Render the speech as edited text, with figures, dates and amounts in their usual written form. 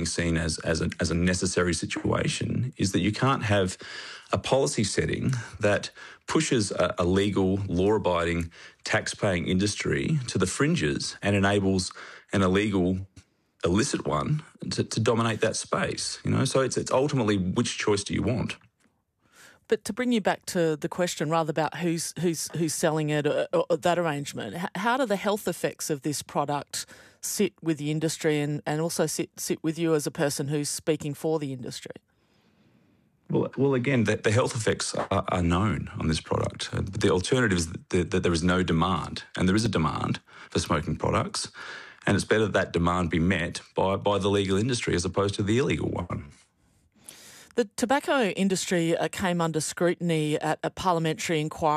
being seen as a necessary situation is that you can't have a policy setting that pushes a legal, law-abiding, tax-paying industry to the fringes and enables an illegal, illicit one to dominate that space. So it's ultimately, which choice do you want? But to bring you back to the question rather about who's selling it or that arrangement, how do the health effects of this product sit with the industry and also sit with you as a person who's speaking for the industry? Well, again, the health effects are known on this product. The alternative is that there is no demand, and there is a demand for smoking products, and it's better that demand be met by the legal industry as opposed to the illegal one. The tobacco industry came under scrutiny at a parliamentary inquiry